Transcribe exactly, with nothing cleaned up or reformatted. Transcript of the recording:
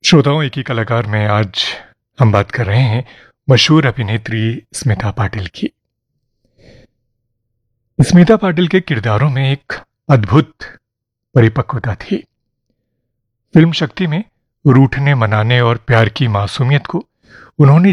श्रोताओं, एक ही कलाकार में आज हम बात कर रहे हैं मशहूर अभिनेत्री स्मिता पाटिल की। स्मिता पाटिल के किरदारों में एक अद्भुत परिपक्वता थी। फिल्म शक्ति में रूठने, मनाने और प्यार की मासूमियत को उन्होंने